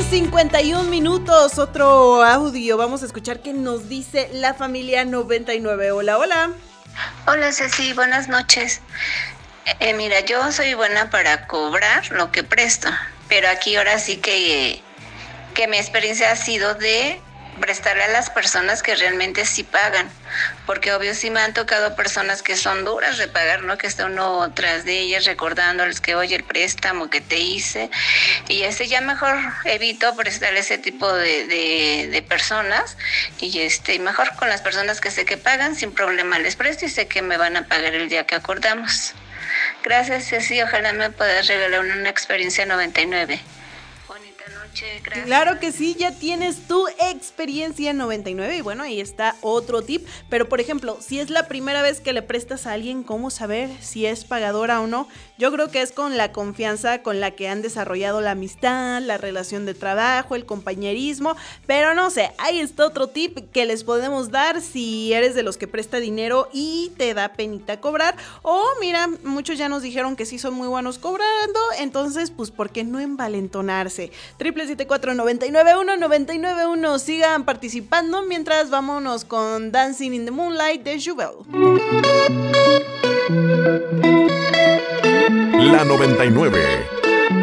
8:51, otro audio. Vamos a escuchar qué nos dice la familia 99. Hola, hola. Hola Ceci, buenas noches. Mira, yo soy buena para cobrar lo que presto, pero aquí ahora sí que mi experiencia ha sido de prestarle a las personas que realmente sí pagan, porque obvio sí me han tocado personas que son duras de pagar, ¿no? Que está uno tras de ellas recordándoles que oye el préstamo que te hice, y ya mejor evito prestarle ese tipo de personas, y mejor con las personas que sé que pagan sin problema les presto y sé que me van a pagar el día que acordamos. Gracias Ceci, ojalá me puedas regalar una experiencia 99. Gracias. Claro que sí, ya tienes tu experiencia 99 y bueno, ahí está otro tip, pero por ejemplo, si es la primera vez que le prestas a alguien, ¿cómo saber si es pagadora o no? Yo creo que es con la confianza con la que han desarrollado la amistad, la relación de trabajo, el compañerismo, pero no sé, ahí está otro tip que les podemos dar si eres de los que presta dinero y te da penita cobrar, o mira, muchos ya nos dijeron que sí son muy buenos cobrando, entonces pues ¿por qué no envalentonarse? 774-991-991. Sigan participando mientras vámonos con Dancing in the Moonlight de Jubel. La 99.